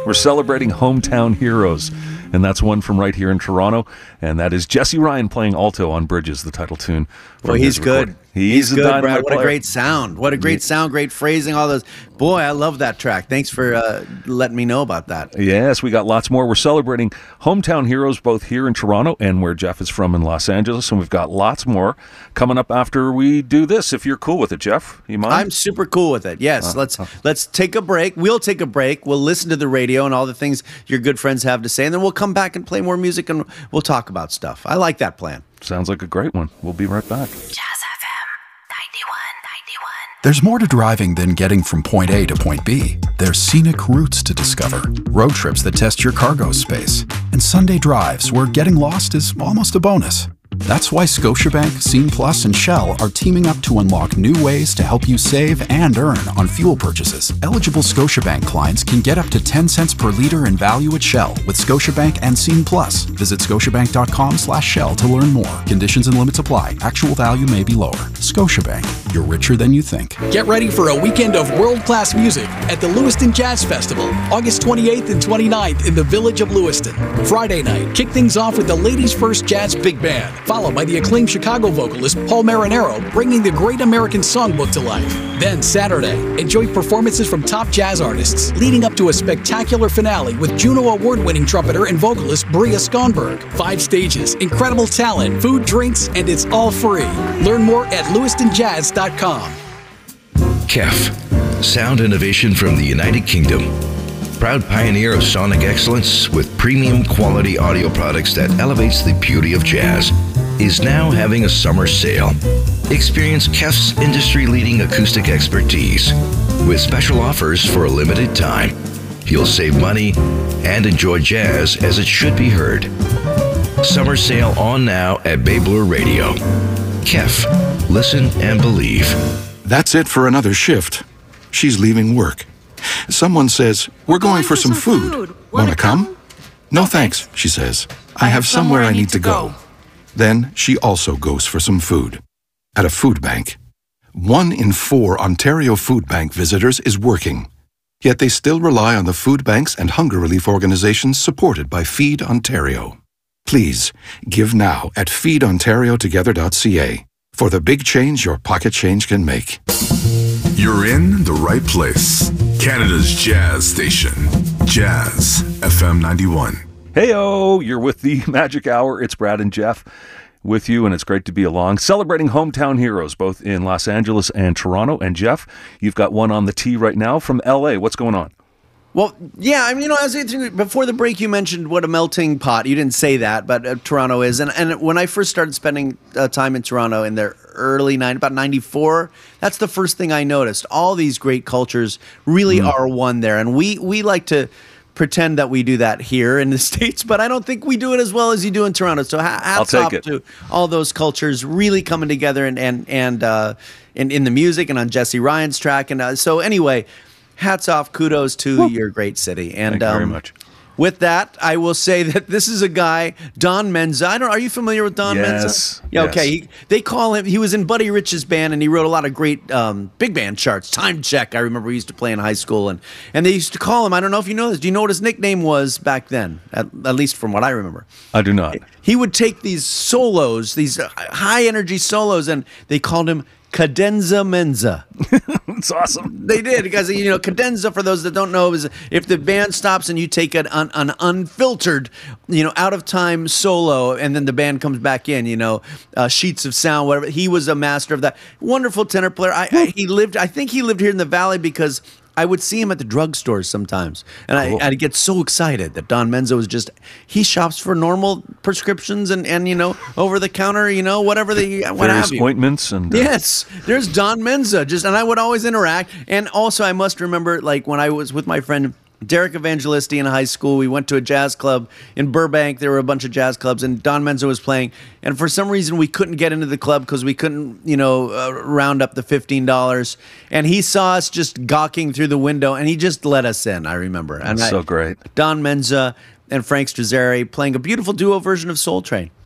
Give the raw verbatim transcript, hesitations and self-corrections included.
We're celebrating hometown heroes, and that's one from right here in Toronto, and that is Jesse Ryan playing alto on Bridges, the title tune. Well, he's good. He's, he's a good, dynamite Brad. What player. a great sound. What a great sound, great phrasing, all those. Boy, I love that track. Thanks for uh, letting me know about that. Yes, we got lots more. We're celebrating hometown heroes both here in Toronto and where Jeff is from in Los Angeles, and we've got lots more coming up after we do this, if you're cool with it, Jeff. You mind? I'm super cool with it. Yes, uh, let's uh. let's take a break. We'll take a break. We'll listen to the radio and all the things your good friends have to say, and then we'll come back and play more music, and we'll talk about stuff. I like that plan. Sounds like a great one. We'll be right back. Jazz F M ninety-one ninety-one. There's more to driving than getting from point A to point B. There's scenic routes to discover, road trips that test your cargo space, and Sunday drives where getting lost is almost a bonus. That's why Scotiabank, Scene Plus, and Shell are teaming up to unlock new ways to help you save and earn on fuel purchases. Eligible Scotiabank clients can get up to ten cents per liter in value at Shell with Scotiabank and Scene Plus. Visit scotiabank.com slash Shell to learn more. Conditions and limits apply. Actual value may be lower. Scotiabank. You're richer than you think. Get ready for a weekend of world-class music at the Lewiston Jazz Festival, August twenty-eighth and twenty-ninth in the Village of Lewiston. Friday night, kick things off with the Ladies First Jazz Big Band, followed by the acclaimed Chicago vocalist Paul Marinero bringing the Great American Songbook to life. Then Saturday, enjoy performances from top jazz artists, leading up to a spectacular finale with Juno Award-winning trumpeter and vocalist Bria Skonberg. Five stages, incredible talent, food, drinks, and it's all free. Learn more at lewiston jazz dot com. K E F, sound innovation from the United Kingdom. Proud pioneer of sonic excellence with premium quality audio products that elevates the beauty of jazz, is now having a summer sale. Experience K E F's industry-leading acoustic expertise with special offers for a limited time. You'll save money and enjoy jazz as it should be heard. Summer sale on now at Bay Blue Radio. K E F, listen and believe. That's it for another shift. She's leaving work. Someone says, we're going, going for, for some, some food. food. Want to come? come? No thanks, she says. I have somewhere I need to go. Then she also goes for some food. At a food bank. One in four Ontario Food Bank visitors is working. Yet they still rely on the food banks and hunger relief organizations supported by Feed Ontario. Please, give now at feed ontario together dot c a for the big change your pocket change can make. You're in the right place. Canada's Jazz Station. Jazz F M ninety-one. Hey-o, you're with the Magic Hour. It's Brad and Jeff with you, and it's great to be along. Celebrating hometown heroes, both in Los Angeles and Toronto. And Jeff, you've got one on the tee right now from L A. What's going on? Well, yeah, I mean, you know, as before the break, you mentioned what a melting pot. You didn't say that, but uh, Toronto is. And and when I first started spending uh, time in Toronto in the early nine, about ninety-four, that's the first thing I noticed. All these great cultures really mm. are one there, and we we like to pretend that we do that here in the States, but I don't think we do it as well as you do in Toronto. So ha- hats off it. to all those cultures really coming together and and and uh, in in the music and on Jesse Ryan's track. And uh, so anyway. Hats off, kudos to Woo. your great city. And Thank you um, very much. With that, I will say that this is a guy, Don Menza. I don't. Are you familiar with Don yes. Menza? Yeah. Okay. Yes. He, they call him. He was in Buddy Rich's band, and he wrote a lot of great um, big band charts. Time Check. I remember we used to play in high school, and and they used to call him. I don't know if you know this. Do you know what his nickname was back then? At, at least from what I remember. I do not. He would take these solos, these high energy solos, and they called him Cadenza Menza. It's awesome. They did, because, you know, cadenza, for those that don't know, is if the band stops and you take an, an, an unfiltered, you know, out of time solo, and then the band comes back in, you know, uh, sheets of sound, whatever. He was a master of that. Wonderful tenor player. I, I he lived. I think he lived here in the Valley because I would see him at the drugstores sometimes, and cool. I, I'd get so excited that Don Menza was just, he shops for normal prescriptions and, and you know, over the counter, you know, whatever the what various have you. ointments and uh, yes, there's Don Menza, just, and I would always interact. And also, I must remember, like when I was with my friend Derek Evangelisti in high school, we went to a jazz club in Burbank. There were a bunch of jazz clubs, and Don Menza was playing. And for some reason, we couldn't get into the club because we couldn't, you know, uh, round up the fifteen dollars. And he saw us just gawking through the window, and he just let us in, I remember. And That's I, so great. Don Menza and Frank Strazzeri playing a beautiful duo version of Soul Train.